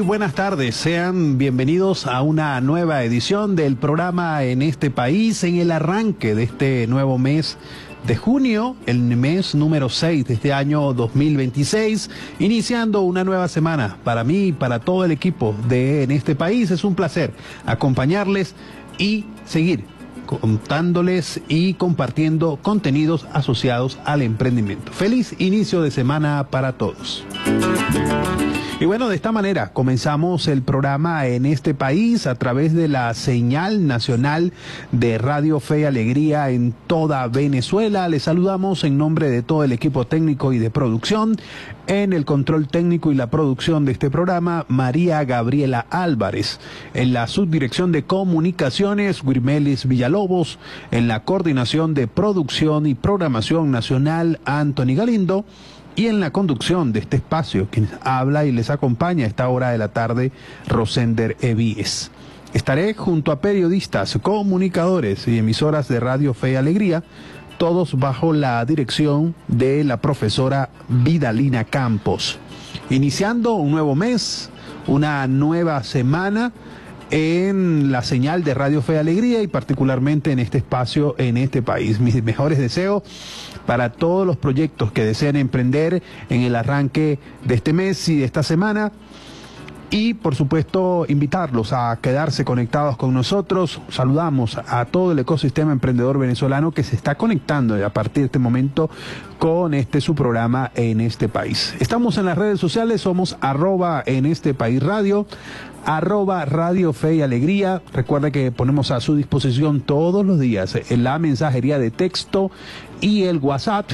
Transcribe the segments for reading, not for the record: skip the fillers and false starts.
buenas tardes, sean bienvenidos a una nueva edición del programa En este País, en el arranque de este nuevo mes de junio, el mes número 6 de este año 2026, iniciando una nueva semana para mí y para todo el equipo de En este País. Es un placer acompañarles y seguir contándoles y compartiendo contenidos asociados al emprendimiento. Feliz inicio de semana para todos. Y bueno, de esta manera comenzamos el programa En este País a través de la señal nacional de Radio Fe y Alegría en toda Venezuela. Les saludamos en nombre de todo el equipo técnico y de producción. En el control técnico y la producción de este programa, María Gabriela Álvarez. En la subdirección de comunicaciones, Guirmelis Villalobos. En la coordinación de producción y programación nacional, Anthony Galindo. Y en la conducción de este espacio, quien habla y les acompaña a esta hora de la tarde, Rosender Evíes. Estaré junto a periodistas, comunicadores y emisoras de Radio Fe y Alegría, todos bajo la dirección de la profesora Vidalina Campos. Iniciando un nuevo mes, una nueva semana en la señal de Radio Fe y Alegría y particularmente en este espacio, En este País. Mis mejores deseos para todos los proyectos que deseen emprender en el arranque de este mes y de esta semana. Y por supuesto invitarlos a quedarse conectados con nosotros. Saludamos a todo el ecosistema emprendedor venezolano que se está conectando a partir de este momento con su programa En este País. Estamos en las redes sociales, somos @EnEstePaísRadio, @Radio Fe y Alegría. Recuerda que ponemos a su disposición todos los días en la mensajería de texto y el WhatsApp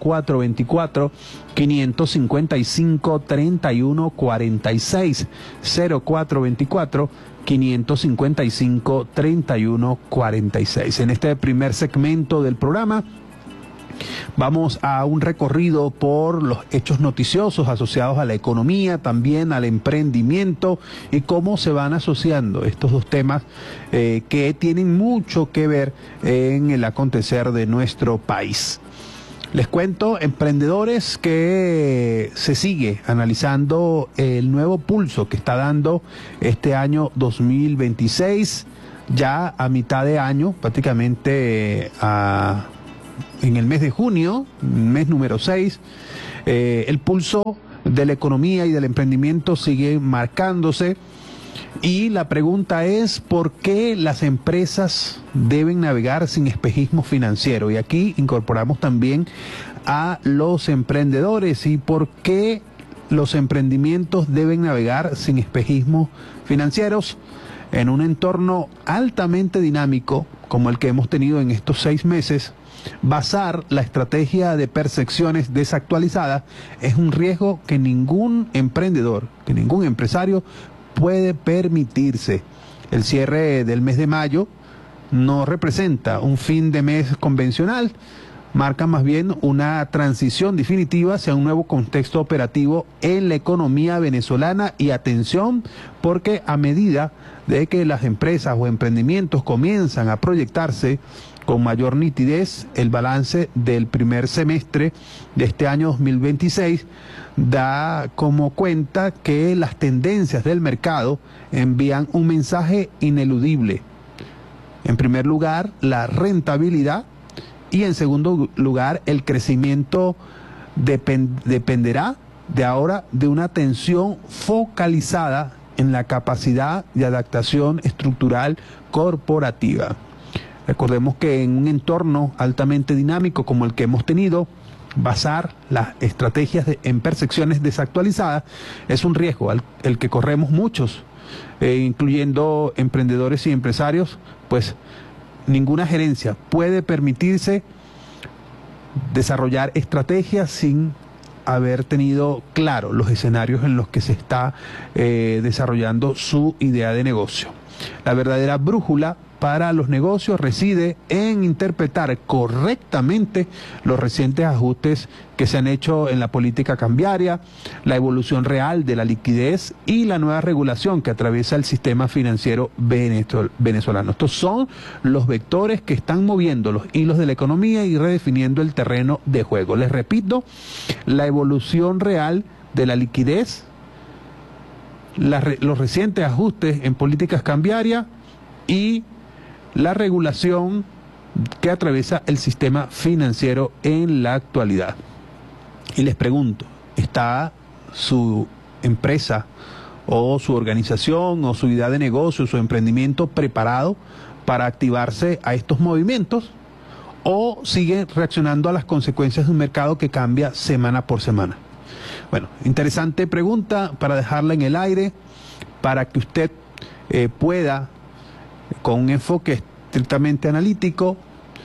0424-555-3146, 0424-555-3146. En este primer segmento del programa vamos a un recorrido por los hechos noticiosos asociados a la economía, también al emprendimiento y cómo se van asociando estos dos temas que tienen mucho que ver en el acontecer de nuestro país. Les cuento, emprendedores, que se sigue analizando el nuevo pulso que está dando este año 2026, ya a mitad de año, prácticamente en el mes de junio, mes número 6, el pulso de la economía y del emprendimiento sigue marcándose. Y la pregunta es, ¿por qué las empresas deben navegar sin espejismo financiero? Y aquí incorporamos también a los emprendedores. ¿Y por qué los emprendimientos deben navegar sin espejismos financieros? En un entorno altamente dinámico como el que hemos tenido en estos 6 meses, basar la estrategia de percepciones desactualizadas es un riesgo que ningún emprendedor, que ningún empresario puede permitirse. El cierre del mes de mayo no representa un fin de mes convencional, marca más bien una transición definitiva hacia un nuevo contexto operativo en la economía venezolana. Y atención, porque a medida de que las empresas o emprendimientos comienzan a proyectarse con mayor nitidez, el balance del primer semestre de este año 2026 da como cuenta que las tendencias del mercado envían un mensaje ineludible. En primer lugar, la rentabilidad, y en segundo lugar, el crecimiento dependerá de ahora de una atención focalizada en la capacidad de adaptación estructural corporativa. Recordemos que en un entorno altamente dinámico como el que hemos tenido, basar las estrategias en percepciones desactualizadas es un riesgo el que corremos muchos, incluyendo emprendedores y empresarios, pues ninguna gerencia puede permitirse desarrollar estrategias sin haber tenido claro los escenarios en los que se está desarrollando su idea de negocio. La verdadera brújula para los negocios reside en interpretar correctamente los recientes ajustes que se han hecho en la política cambiaria, la evolución real de la liquidez y la nueva regulación que atraviesa el sistema financiero venezolano. Estos son los vectores que están moviendo los hilos de la economía y redefiniendo el terreno de juego. Les repito, la evolución real de la liquidez los recientes ajustes en políticas cambiarias y la regulación que atraviesa el sistema financiero en la actualidad. Y les pregunto, ¿está su empresa o su organización o su idea de negocio, su emprendimiento preparado para activarse a estos movimientos? ¿O sigue reaccionando a las consecuencias de un mercado que cambia semana por semana? Bueno, interesante pregunta para dejarla en el aire, para que usted pueda, con un enfoque estrictamente analítico,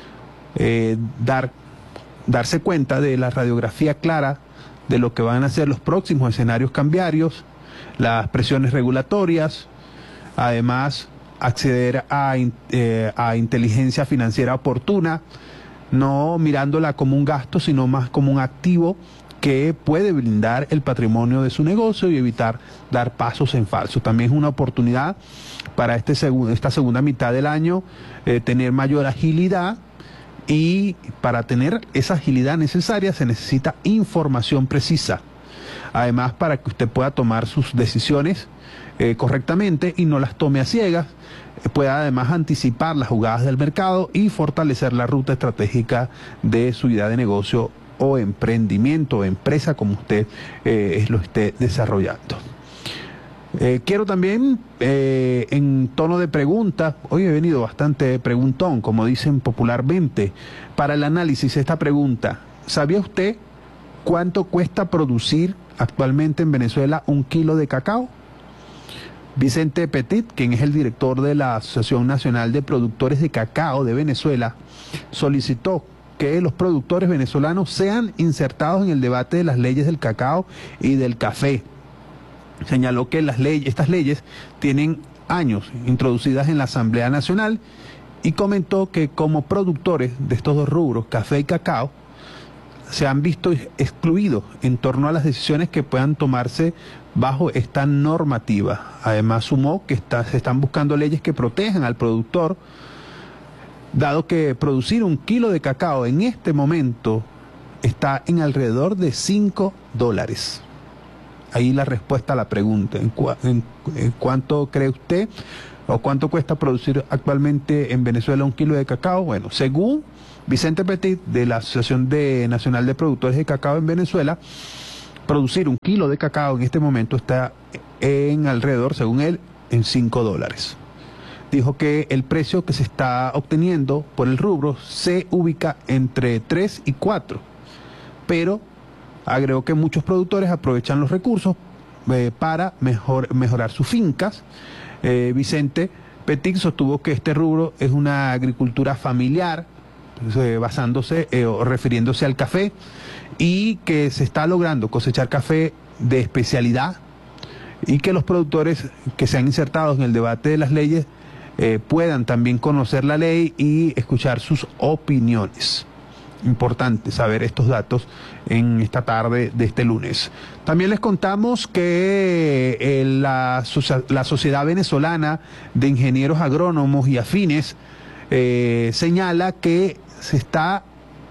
darse cuenta de la radiografía clara de lo que van a ser los próximos escenarios cambiarios, las presiones regulatorias, además acceder a inteligencia financiera oportuna, no mirándola como un gasto, sino más como un activo que puede blindar el patrimonio de su negocio y evitar dar pasos en falso. También es una oportunidad para esta segunda mitad del año tener mayor agilidad, y para tener esa agilidad necesaria se necesita información precisa. Además, para que usted pueda tomar sus decisiones correctamente y no las tome a ciegas, pueda además anticipar las jugadas del mercado y fortalecer la ruta estratégica de su idea de negocio o emprendimiento o empresa, como usted lo esté desarrollando. Quiero también, en tono de pregunta, hoy he venido bastante preguntón, como dicen popularmente, para el análisis esta pregunta: ¿sabía usted cuánto cuesta producir actualmente en Venezuela 1 kilo de cacao? Vicente Petit, quien es el director de la Asociación Nacional de Productores de Cacao de Venezuela, solicitó que los productores venezolanos sean insertados en el debate de las leyes del cacao y del café. Señaló que estas leyes tienen años introducidas en la Asamblea Nacional y comentó que como productores de estos dos rubros, café y cacao, se han visto excluidos en torno a las decisiones que puedan tomarse bajo esta normativa. Además sumó que se están buscando leyes que protejan al productor, dado que producir 1 kilo de cacao en este momento está en alrededor de $5. Ahí la respuesta a la pregunta: ¿en cuánto cree usted o cuánto cuesta producir actualmente en Venezuela 1 kilo de cacao? Bueno, según Vicente Petit, de la Asociación Nacional de Productores de Cacao en Venezuela, producir 1 kilo de cacao en este momento está en alrededor, según él, en $5. Dijo que el precio que se está obteniendo por el rubro se ubica entre 3 y 4, pero agregó que muchos productores aprovechan los recursos para mejorar sus fincas. Vicente Petit sostuvo que este rubro es una agricultura familiar, basándose o refiriéndose al café, y que se está logrando cosechar café de especialidad, y que los productores que se han insertado en el debate de las leyes puedan también conocer la ley y escuchar sus opiniones. Importante saber estos datos en esta tarde de este lunes. También les contamos que la Sociedad Venezolana de Ingenieros Agrónomos y Afines señala que se está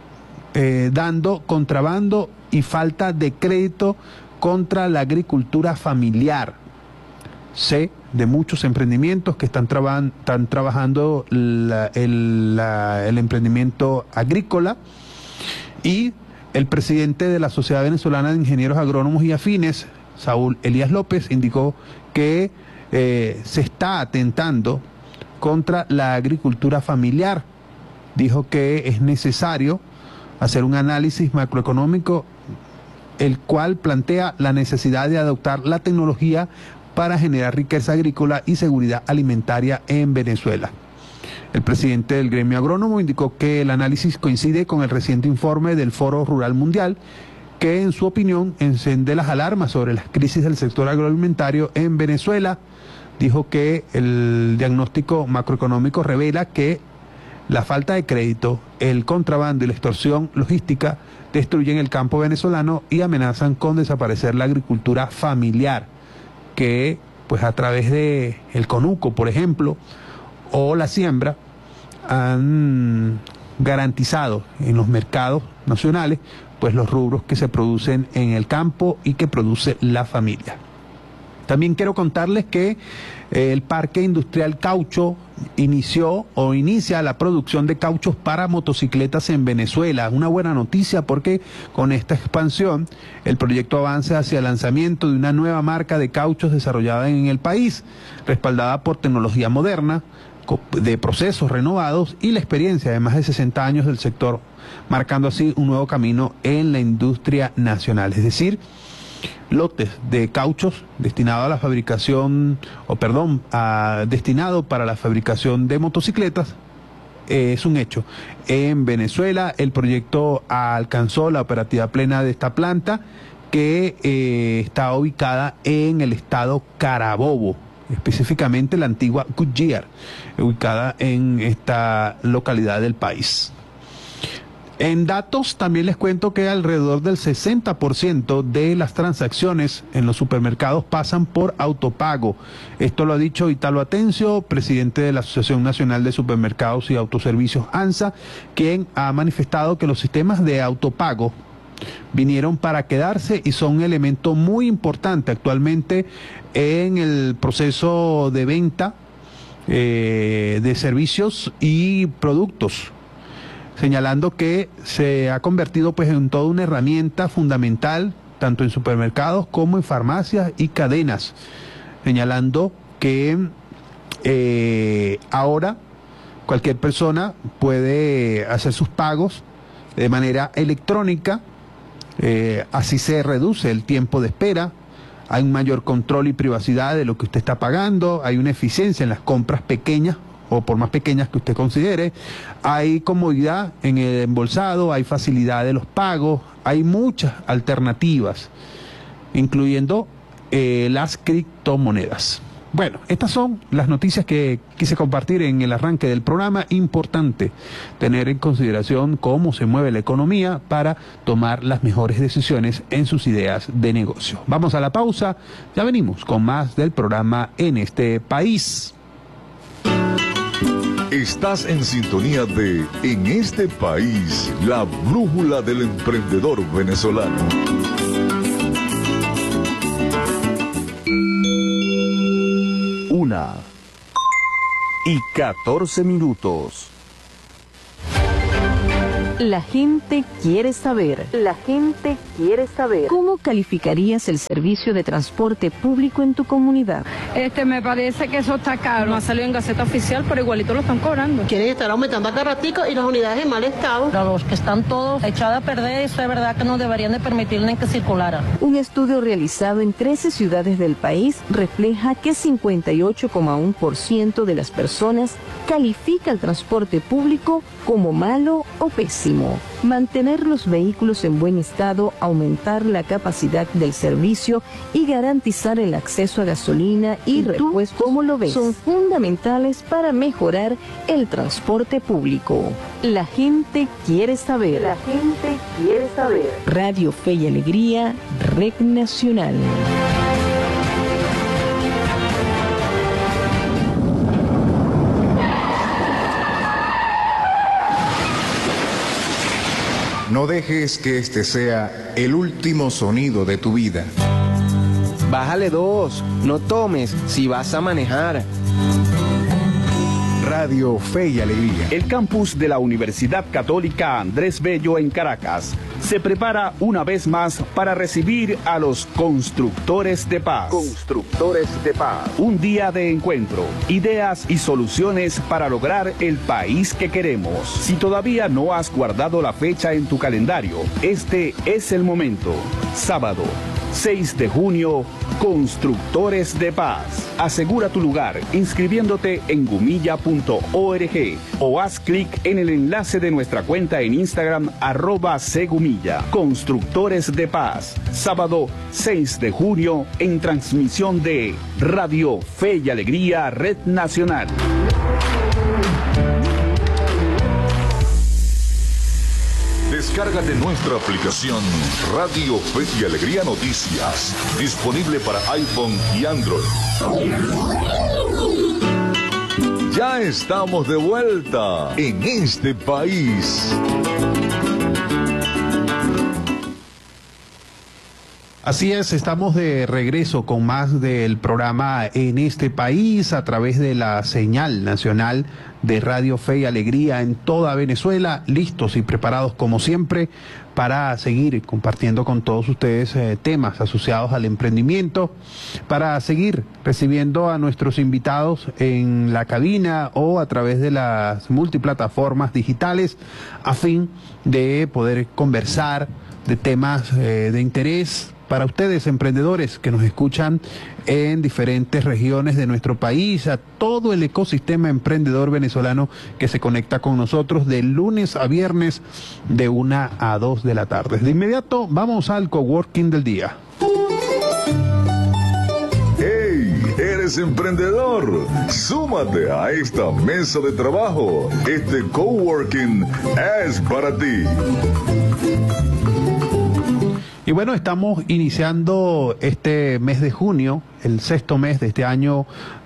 dando contrabando y falta de crédito contra la agricultura familiar. Sé de muchos emprendimientos que están trabajando el emprendimiento agrícola, y el presidente de la Sociedad Venezolana de Ingenieros Agrónomos y Afines, Saúl Elías López, indicó que se está atentando contra la agricultura familiar. Dijo que es necesario hacer un análisis macroeconómico, el cual plantea la necesidad de adoptar la tecnología para generar riqueza agrícola y seguridad alimentaria en Venezuela. El presidente del gremio agrónomo indicó que el análisis coincide con el reciente informe del Foro Rural Mundial, que en su opinión enciende las alarmas sobre las crisis del sector agroalimentario en Venezuela. Dijo que el diagnóstico macroeconómico revela que la falta de crédito, el contrabando y la extorsión logística destruyen el campo venezolano y amenazan con desaparecer la agricultura familiar, que pues a través de el conuco, por ejemplo, o la siembra, han garantizado en los mercados nacionales pues los rubros que se producen en el campo y que produce la familia. También quiero contarles que el Parque Industrial Caucho inicia la producción de cauchos para motocicletas en Venezuela. Una buena noticia porque con esta expansión el proyecto avanza hacia el lanzamiento de una nueva marca de cauchos desarrollada en el país, respaldada por tecnología moderna, de procesos renovados y la experiencia de más de 60 años del sector, marcando así un nuevo camino en la industria nacional. Es decir, lotes de cauchos destinado a la fabricación, destinado para la fabricación de motocicletas, es un hecho. En Venezuela el proyecto alcanzó la operatividad plena de esta planta que está ubicada en el estado Carabobo, específicamente la antigua Goodyear, ubicada en esta localidad del país. En datos también les cuento que alrededor del 60% de las transacciones en los supermercados pasan por autopago. Esto lo ha dicho Italo Atencio, presidente de la Asociación Nacional de Supermercados y Autoservicios, ANSA, quien ha manifestado que los sistemas de autopago vinieron para quedarse y son un elemento muy importante actualmente en el proceso de venta de servicios y productos, señalando que se ha convertido pues en toda una herramienta fundamental tanto en supermercados como en farmacias y cadenas, señalando que ahora cualquier persona puede hacer sus pagos de manera electrónica, así se reduce el tiempo de espera, hay un mayor control y privacidad de lo que usted está pagando, hay una eficiencia en las compras pequeñas o por más pequeñas que usted considere, hay comodidad en el embolsado, hay facilidad de los pagos, hay muchas alternativas, incluyendo las criptomonedas. Bueno, estas son las noticias que quise compartir en el arranque del programa. Importante tener en consideración cómo se mueve la economía para tomar las mejores decisiones en sus ideas de negocio. Vamos a la pausa, ya venimos con más del programa En este País. Estás en sintonía de En este País, la brújula del emprendedor venezolano. Una y 14 minutos. La gente quiere saber. La gente quiere saber. ¿Cómo calificarías el servicio de transporte público en tu comunidad? Me parece que eso está caro. No ha salido en Gaceta Oficial, pero igualito lo están cobrando. Quieren estar aumentando acá ratico y las unidades en mal estado. Los que están todos echados a perder, eso es verdad que no deberían de permitirle que circulara. Un estudio realizado en 13 ciudades del país refleja que 58,1% de las personas califica el transporte público como malo o pésimo. Mantener los vehículos en buen estado, aumentar la capacidad del servicio y garantizar el acceso a gasolina y repuestos, ¿cómo lo ves?, son fundamentales para mejorar el transporte público. La gente quiere saber. La gente quiere saber. Radio Fe y Alegría, Red Nacional. No dejes que este sea el último sonido de tu vida. Bájale 2, no tomes si vas a manejar. Radio Fe y Alegría. El campus de la Universidad Católica Andrés Bello en Caracas se prepara una vez más para recibir a los constructores de paz. Constructores de paz. Un día de encuentro, ideas y soluciones para lograr el país que queremos. Si todavía no has guardado la fecha en tu calendario, este es el momento. Sábado 6 de junio, Constructores de Paz. Asegura tu lugar inscribiéndote en gumilla.org o haz clic en el enlace de nuestra cuenta en Instagram @cgumilla. Constructores de Paz. Sábado 6 de junio en transmisión de Radio Fe y Alegría Red Nacional. Descárgate nuestra aplicación Radio Fe y Alegría Noticias, disponible para iPhone y Android. Ya estamos de vuelta en este país. Así es, estamos de regreso con más del programa En este país a través de la señal nacional de Radio Fe y Alegría en toda Venezuela, listos y preparados como siempre para seguir compartiendo con todos ustedes temas asociados al emprendimiento, para seguir recibiendo a nuestros invitados en la cabina o a través de las multiplataformas digitales a fin de poder conversar de temas de interés para ustedes, emprendedores que nos escuchan en diferentes regiones de nuestro país, a todo el ecosistema emprendedor venezolano que se conecta con nosotros de lunes a viernes de 1 a 2 de la tarde. De inmediato vamos al coworking del día. ¡Hey! ¿Eres emprendedor? Súmate a esta mesa de trabajo. Este coworking es para ti. Y bueno, estamos iniciando este mes de junio, el 6º mes de este año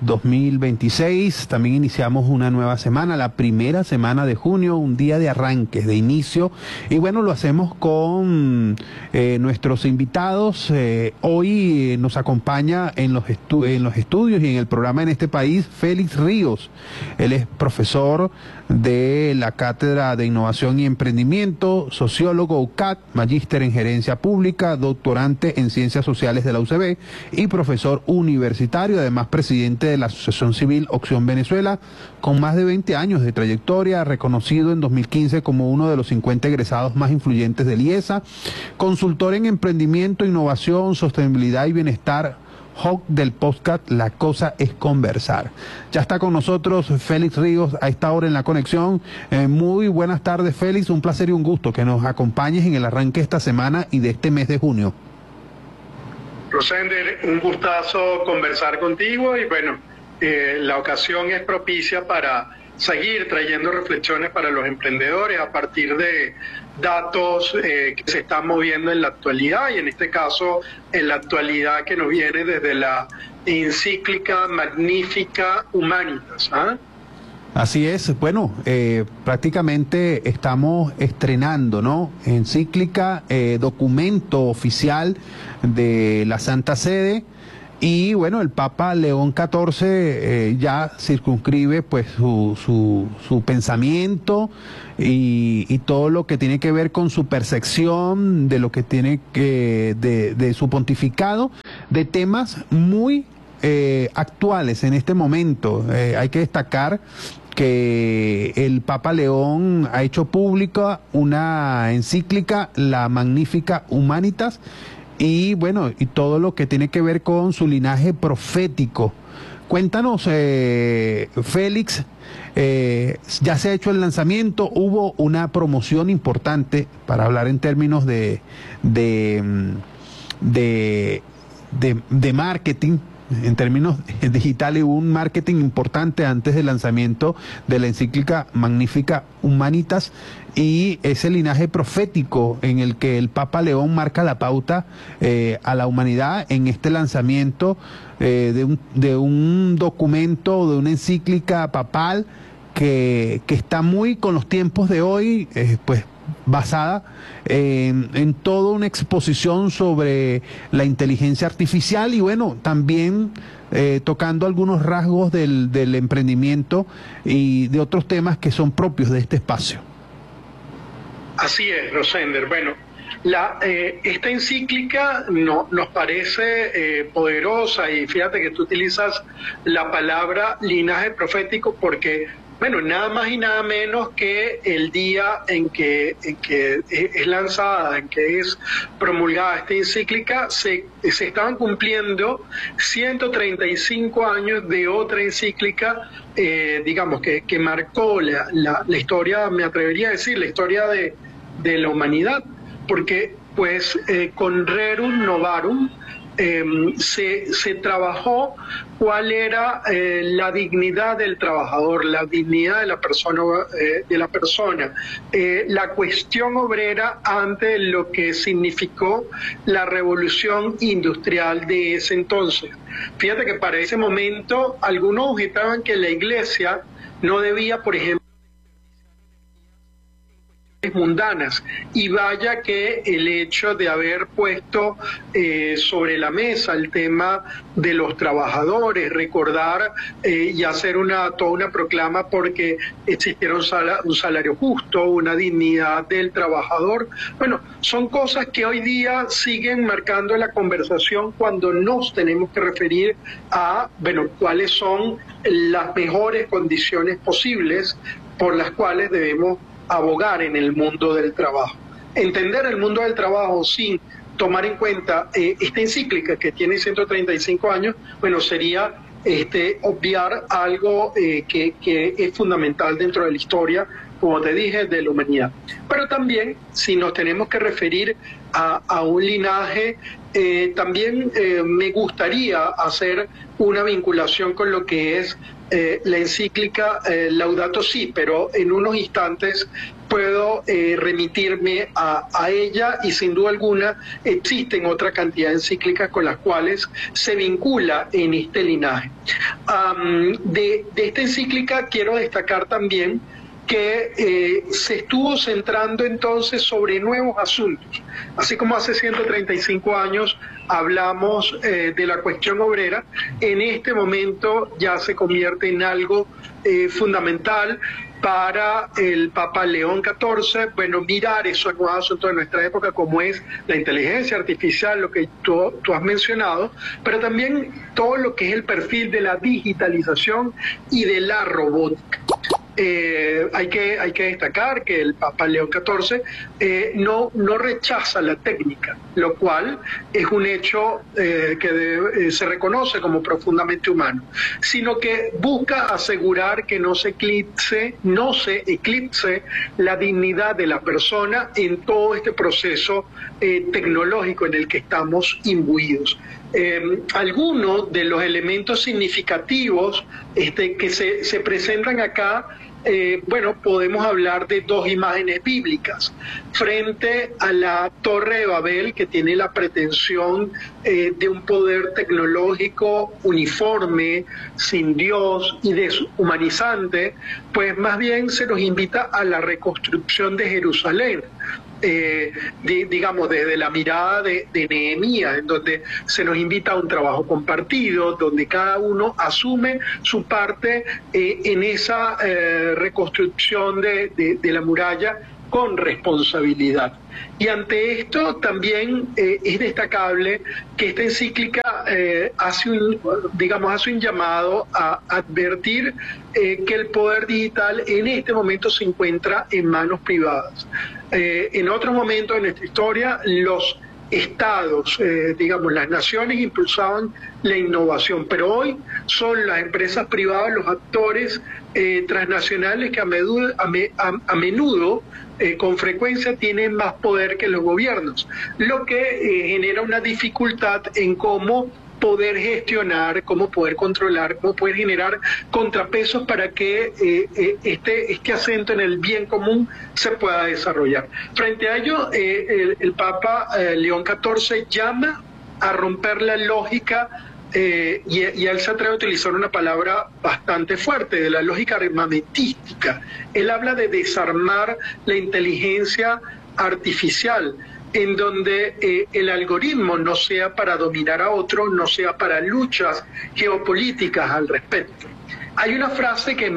2026. También iniciamos una nueva semana, la primera semana de junio, un día de arranque, de inicio. Y bueno, lo hacemos con nuestros invitados. Hoy nos acompaña en los estudios y en el programa En este país, Félix Ríos. Él es profesor de la Cátedra de Innovación y Emprendimiento, sociólogo UCAT, magíster en Gerencia Pública, doctorante en Ciencias Sociales de la UCB y profesor universitario, además presidente de la Asociación Civil Opción Venezuela, con más de 20 años de trayectoria, reconocido en 2015 como uno de los 50 egresados más influyentes del IESA, consultor en emprendimiento, innovación, sostenibilidad y bienestar, host del podcast La Cosa es Conversar. Ya está con nosotros Félix Ríos a esta hora en la conexión. Muy buenas tardes, Félix, un placer y un gusto que nos acompañes en el arranque de esta semana y de este mes de junio. Rosender, un gustazo conversar contigo y bueno, la ocasión es propicia para seguir trayendo reflexiones para los emprendedores a partir de datos que se están moviendo en la actualidad y en este caso en la actualidad que nos viene desde la encíclica Magnificat Humanitas. ¿Ah? Así es, bueno, prácticamente estamos estrenando, ¿no? Encíclica, documento oficial de la Santa Sede. Y bueno, el Papa León XIV ya circunscribe pues su pensamiento y todo lo que tiene que ver con su percepción de lo que tiene que de su pontificado, de temas muy actuales en este momento. Hay que destacar que el Papa León ha hecho pública una encíclica, la Magnificat Humanitas, y bueno, y todo lo que tiene que ver con su linaje profético. Cuéntanos, Félix, ya se ha hecho el lanzamiento, hubo una promoción importante, para hablar en términos de marketing, en términos digitales, hubo un marketing importante antes del lanzamiento de la encíclica Magnificat Humanitas y ese linaje profético en el que el Papa León marca la pauta a la humanidad en este lanzamiento de un documento, de una encíclica papal que está muy con los tiempos de hoy, pues basada en toda una exposición sobre la inteligencia artificial y bueno, también tocando algunos rasgos del emprendimiento y de otros temas que son propios de este espacio. Así es, Rosender. Bueno, esta encíclica nos parece poderosa y fíjate que tú utilizas la palabra linaje profético porque bueno, nada más y nada menos que el día en que es lanzada, en que es promulgada esta encíclica, se estaban cumpliendo 135 años de otra encíclica, digamos, que marcó la historia, me atrevería a decir, la historia de la humanidad, porque pues con Rerum Novarum se trabajó cuál era la dignidad del trabajador, la dignidad de la persona, la cuestión obrera ante lo que significó la revolución industrial de ese entonces. Fíjate que para ese momento algunos objetaban que la Iglesia no debía, por ejemplo, mundanas. Y vaya que el hecho de haber puesto sobre la mesa el tema de los trabajadores, recordar y hacer toda una proclama porque existiera un salario justo, una dignidad del trabajador. Bueno, son cosas que hoy día siguen marcando la conversación cuando nos tenemos que referir a, bueno, cuáles son las mejores condiciones posibles por las cuales debemos abogar en el mundo del trabajo. Entender el mundo del trabajo sin tomar en cuenta esta encíclica que tiene 135 años, bueno, sería obviar algo que es fundamental dentro de la historia, como te dije, de la humanidad. Pero también, si nos tenemos que referir a un linaje, también me gustaría hacer una vinculación con lo que es la encíclica Laudato Si, pero en unos instantes puedo remitirme a ella, y sin duda alguna existen otra cantidad de encíclicas con las cuales se vincula en este linaje. De esta encíclica quiero destacar también que se estuvo centrando entonces sobre nuevos asuntos. Así como hace 135 años hablamos de la cuestión obrera, en este momento ya se convierte en algo fundamental para el Papa León XIV, bueno, mirar esos nuevos asuntos de nuestra época, como es la inteligencia artificial, lo que tú has mencionado, pero también todo lo que es el perfil de la digitalización y de la robótica. Hay que destacar que el Papa León XIV no rechaza la técnica, lo cual es un hecho que se reconoce como profundamente humano, sino que busca asegurar que no se eclipse la dignidad de la persona en todo este proceso tecnológico en el que estamos imbuidos. Algunos de los elementos significativos que se presentan acá, bueno, podemos hablar de dos imágenes bíblicas. Frente a la Torre de Babel, que tiene la pretensión de un poder tecnológico uniforme, sin Dios y deshumanizante, pues más bien se nos invita a la reconstrucción de Jerusalén. Digamos, desde la mirada de Nehemías, en donde se nos invita a un trabajo compartido, donde cada uno asume su parte en esa reconstrucción de la muralla con responsabilidad. Y ante esto también es destacable que esta encíclica hace un llamado a advertir que el poder digital en este momento se encuentra en manos privadas. En otros momentos de nuestra historia, los estados, las naciones impulsaban la innovación, pero hoy son las empresas privadas los actores transnacionales que a menudo con frecuencia tienen más poder que los gobiernos, lo que genera una dificultad en cómo poder gestionar, cómo poder controlar, cómo poder generar contrapesos para que este acento en el bien común se pueda desarrollar. Frente a ello, el Papa León XIV llama a romper la lógica, y él se atreve a utilizar una palabra bastante fuerte, de la lógica armamentística. Él habla de desarmar la inteligencia artificial, en donde el algoritmo no sea para dominar a otro, no sea para luchas geopolíticas al respecto. Hay una frase que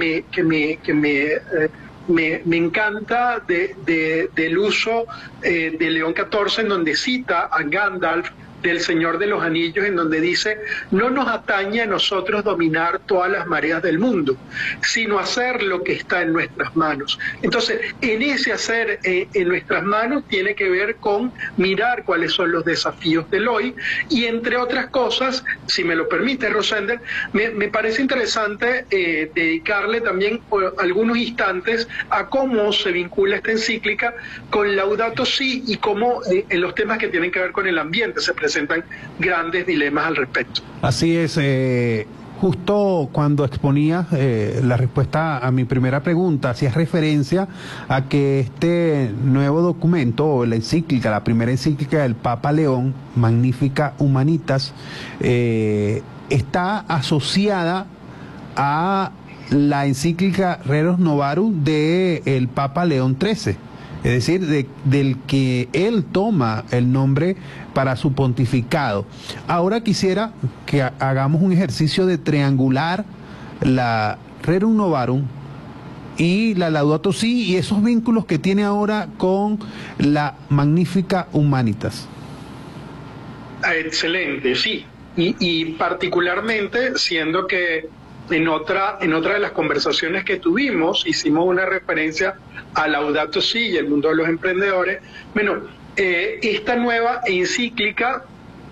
me encanta del uso de León XIV, en donde cita a Gandalf del Señor de los Anillos, en donde dice: no nos atañe a nosotros dominar todas las mareas del mundo, sino hacer lo que está en nuestras manos. Entonces, en ese hacer en nuestras manos tiene que ver con mirar cuáles son los desafíos del hoy, y entre otras cosas, si me lo permite, Rosender, me parece interesante dedicarle también algunos instantes a cómo se vincula esta encíclica con Laudato Si, y cómo en los temas que tienen que ver con el ambiente se presentan grandes dilemas al respecto. Así es, justo cuando exponías la respuesta a mi primera pregunta, hacías referencia a que este nuevo documento, la encíclica, la primera encíclica del Papa León, Magnificat Humanitas, está asociada a la encíclica Rerum Novarum del Papa León XIII. es decir, del que él toma el nombre para su pontificado. Ahora quisiera que hagamos un ejercicio de triangular la Rerum Novarum y la Laudato Si y esos vínculos que tiene ahora con la Magnificat Humanitas. Excelente, sí. Y particularmente, siendo que en otra de las conversaciones que tuvimos, hicimos una referencia a Laudato Si y el mundo de los emprendedores. Bueno, esta nueva encíclica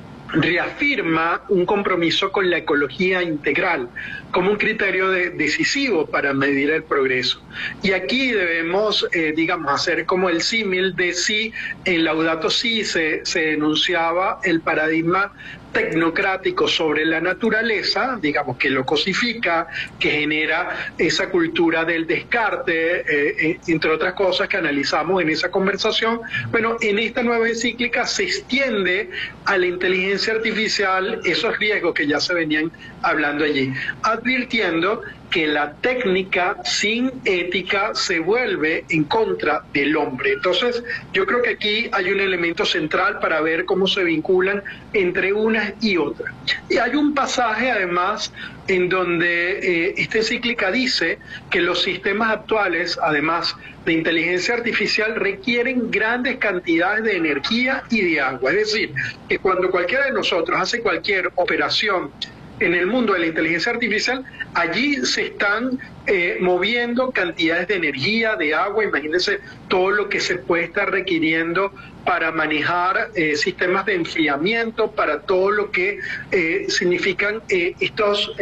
reafirma un compromiso con la ecología integral como un criterio decisivo para medir el progreso. Y aquí debemos, hacer como el símil de si en Laudato Si se denunciaba el paradigma tecnocrático sobre la naturaleza, digamos, que lo cosifica, que genera esa cultura del descarte, entre otras cosas que analizamos en esa conversación. Bueno, en esta nueva encíclica se extiende a la inteligencia artificial esos riesgos que ya se venían hablando allí, advirtiendo que la técnica sin ética se vuelve en contra del hombre. Entonces, yo creo que aquí hay un elemento central para ver cómo se vinculan entre unas y otras. Y hay un pasaje, además, en donde esta encíclica dice que los sistemas actuales, además de inteligencia artificial, requieren grandes cantidades de energía y de agua. Es decir, que cuando cualquiera de nosotros hace cualquier operación en el mundo de la inteligencia artificial, allí se están moviendo cantidades de energía, de agua. Imagínense todo lo que se puede estar requiriendo para manejar sistemas de enfriamiento, para todo lo que significan estos,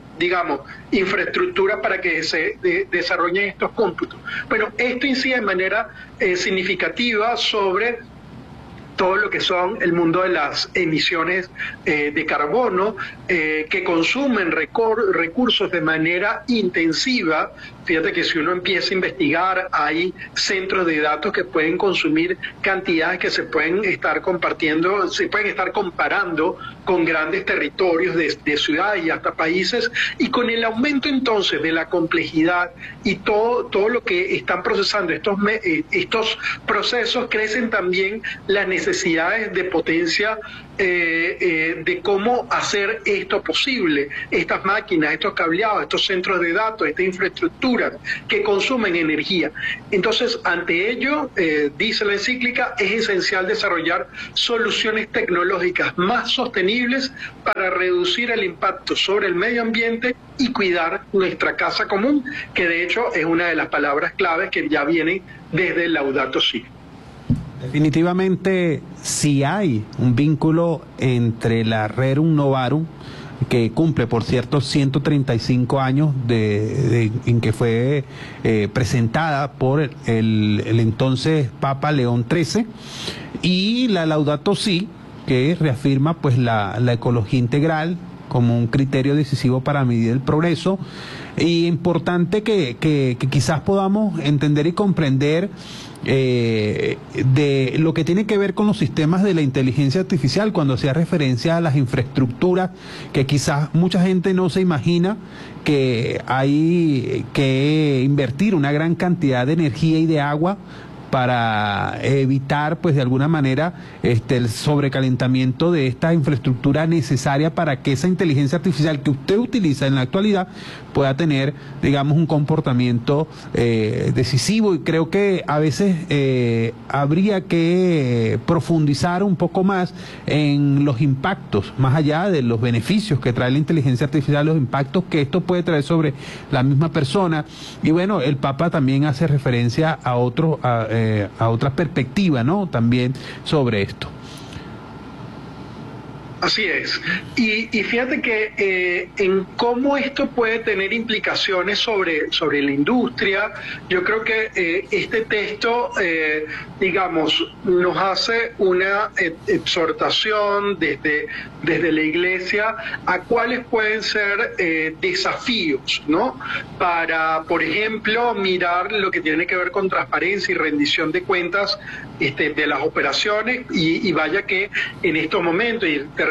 infraestructuras para que se desarrollen estos cómputos. Bueno, esto incide de manera significativa sobre todo lo que son el mundo de las emisiones de carbono, que consumen recursos de manera intensiva. Fíjate que si uno empieza a investigar, hay centros de datos que pueden consumir cantidades que se pueden estar compartiendo, se pueden estar comparando con grandes territorios de ciudades y hasta países, y con el aumento entonces de la complejidad y todo lo que están procesando estos procesos, crecen también las necesidades de potencia de cómo hacer esto posible, estas máquinas, estos cableados, estos centros de datos, esta infraestructura que consumen energía. Entonces, ante ello, dice la encíclica, es esencial desarrollar soluciones tecnológicas más sostenibles para reducir el impacto sobre el medio ambiente y cuidar nuestra casa común, que de hecho es una de las palabras claves que ya vienen desde el Laudato Si. Definitivamente, si hay un vínculo entre la Rerum Novarum, que cumple, por cierto, 135 años en que fue presentada por el entonces Papa León XIII, y la Laudato Si, que reafirma pues la ecología integral como un criterio decisivo para medir el progreso. Y importante que quizás podamos entender y comprender de lo que tiene que ver con los sistemas de la inteligencia artificial, cuando se hace referencia a las infraestructuras, que quizás mucha gente no se imagina que hay que invertir una gran cantidad de energía y de agua para evitar, pues de alguna manera, el sobrecalentamiento de esta infraestructura necesaria para que esa inteligencia artificial que usted utiliza en la actualidad pueda tener, digamos, un comportamiento decisivo. Y creo que a veces habría que profundizar un poco más en los impactos, más allá de los beneficios que trae la inteligencia artificial, los impactos que esto puede traer sobre la misma persona. Y bueno, el Papa también hace referencia a otra perspectiva, ¿no?, también sobre esto. Así es. Y fíjate que en cómo esto puede tener implicaciones sobre la industria, yo creo que este texto, nos hace una exhortación desde la Iglesia a cuáles pueden ser desafíos, ¿no? Para, por ejemplo, mirar lo que tiene que ver con transparencia y rendición de cuentas de las operaciones, y vaya que en estos momentos, y te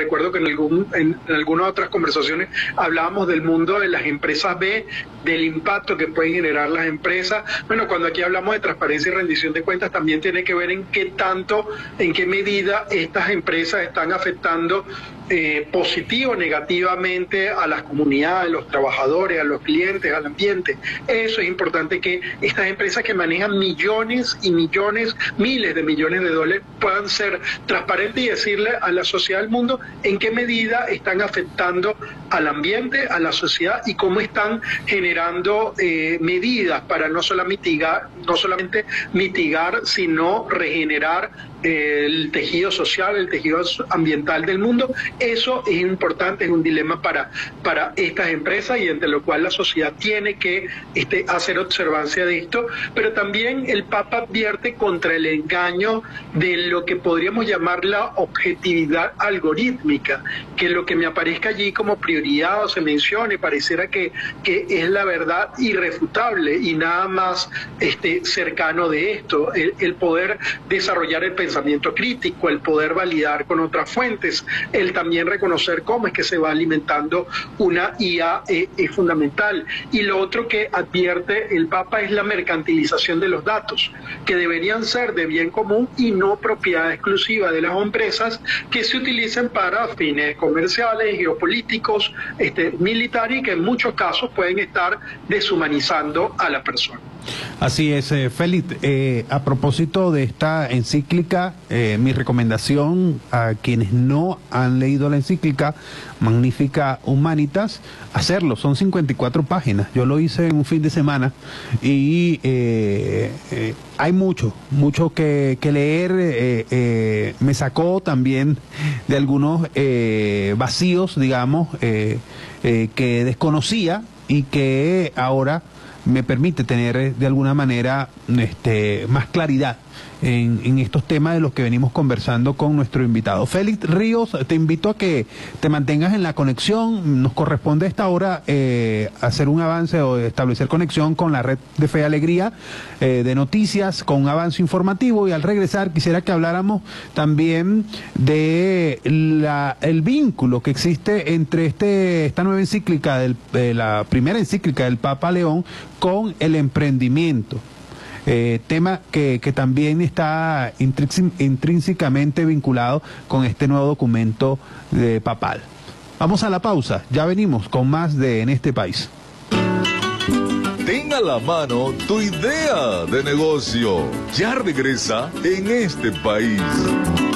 recuerdo que en algunas otras conversaciones hablábamos del mundo de las empresas B, del impacto que pueden generar las empresas. Bueno, cuando aquí hablamos de transparencia y rendición de cuentas, también tiene que ver en qué medida estas empresas están afectando positivo o negativamente a las comunidades, a los trabajadores, a los clientes, al ambiente. Eso es importante, que estas empresas que manejan millones y millones, miles de millones de dólares, puedan ser transparentes y decirle a la sociedad del mundo en qué medida están afectando al ambiente, a la sociedad, y cómo están generando medidas para no solamente mitigar, sino regenerar el tejido social, el tejido ambiental del mundo. Eso es importante, es un dilema para estas empresas, y entre lo cual la sociedad tiene que hacer observancia de esto. Pero también el Papa advierte contra el engaño de lo que podríamos llamar la objetividad algorítmica, que lo que me aparezca allí como prioridad o se mencione pareciera que es la verdad irrefutable y nada más cercano de esto. El poder desarrollar el pensamiento crítico, el poder validar con otras fuentes, el también reconocer cómo es que se va alimentando una IA es fundamental. Y lo otro que advierte el Papa es la mercantilización de los datos, que deberían ser de bien común y no propiedad exclusiva de las empresas, que se utilicen para fines comerciales, geopolíticos, militares, y que en muchos casos pueden estar deshumanizando a la persona. Así es, Félix. A propósito de esta encíclica, mi recomendación a quienes no han leído la encíclica Magnificat Humanitas, hacerlo. Son 54 páginas. Yo lo hice en un fin de semana y hay mucho que leer. Me sacó también de algunos vacíos, digamos, que desconocía y que ahora me permite tener de alguna manera más claridad en estos temas de los que venimos conversando con nuestro invitado. Félix Ríos, te invito a que te mantengas en la conexión. Nos corresponde a esta hora hacer un avance o establecer conexión con la red de Fe y Alegría de noticias, con un avance informativo, y al regresar quisiera que habláramos también de el vínculo que existe entre esta nueva encíclica, la primera encíclica del Papa León, con el emprendimiento. Tema que también está intrínsecamente vinculado con este nuevo documento papal. Vamos a la pausa, ya venimos con más de En este país. Ten a la mano tu idea de negocio. Ya regresa En este país.